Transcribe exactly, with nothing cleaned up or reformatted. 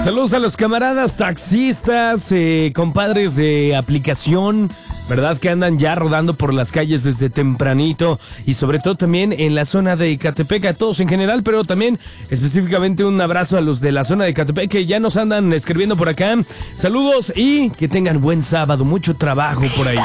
Saludos a los camaradas taxistas, eh, compadres de aplicación, ¿verdad? Que andan ya rodando por las calles desde tempranito y sobre todo también en la zona de Ecatepec, a todos en general, pero también específicamente un abrazo a los de la zona de Ecatepec que ya nos andan escribiendo por acá. Saludos y que tengan buen sábado, mucho trabajo por ahí.